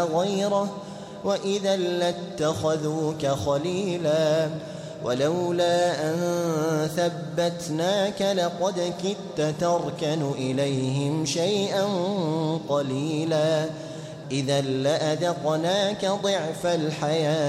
غيره وإذا لاتخذوك خليلا ولولا أن ثبتناك لقد كدت تركن إليهم شيئا قليلا إذا لأذقناك ضعف الحياة